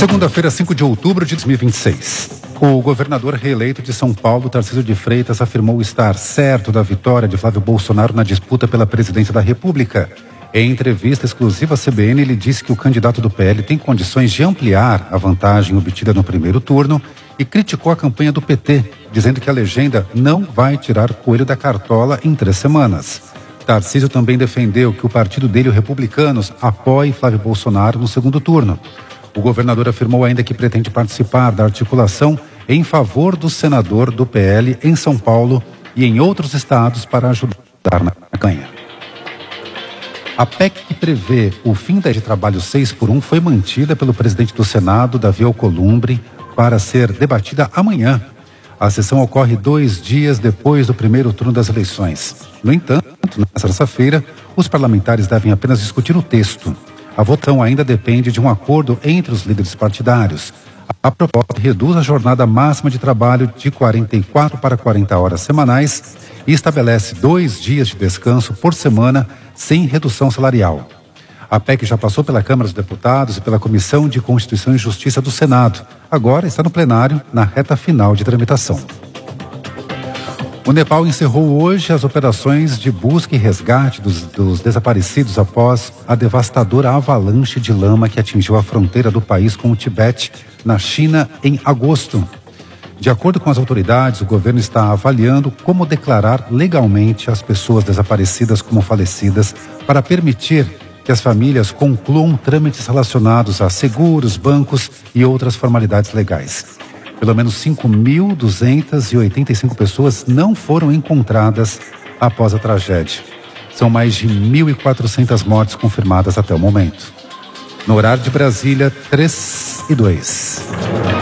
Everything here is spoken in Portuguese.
Segunda-feira, 5 de outubro de 2026. O governador reeleito de São Paulo, Tarcísio de Freitas, afirmou estar certo da vitória de Flávio Bolsonaro na disputa pela presidência da República. Em entrevista exclusiva à CBN, ele disse que o candidato do PL tem condições de ampliar a vantagem obtida no primeiro turno e criticou a campanha do PT, dizendo que a legenda não vai tirar coelho da cartola em 3 semanas. Tarcísio também defendeu que o partido dele, o Republicanos, apoie Flávio Bolsonaro no segundo turno. O governador afirmou ainda que pretende participar da articulação em favor do senador do PL em São Paulo e em outros estados para ajudar na campanha. A PEC que prevê o fim da de trabalho 6x1 foi mantida pelo presidente do Senado, Davi Alcolumbre, para ser debatida amanhã. A sessão ocorre 2 dias depois do primeiro turno das eleições. No entanto, nesta terça-feira, os parlamentares devem apenas discutir o texto. A votação ainda depende de um acordo entre os líderes partidários. A proposta reduz a jornada máxima de trabalho de 44 para 40 horas semanais e estabelece 2 dias de descanso por semana sem redução salarial. A PEC já passou pela Câmara dos Deputados e pela Comissão de Constituição e Justiça do Senado. Agora está no plenário, na reta final de tramitação. O Nepal encerrou hoje as operações de busca e resgate dos desaparecidos após a devastadora avalanche de lama que atingiu a fronteira do país com o Tibete, na China, em agosto. De acordo com as autoridades, o governo está avaliando como declarar legalmente as pessoas desaparecidas como falecidas para permitir que as famílias concluam trâmites relacionados a seguros, bancos e outras formalidades legais. Pelo menos 5.285 pessoas não foram encontradas após a tragédia. São mais de 1.400 mortes confirmadas até o momento. No horário de Brasília, 3:02.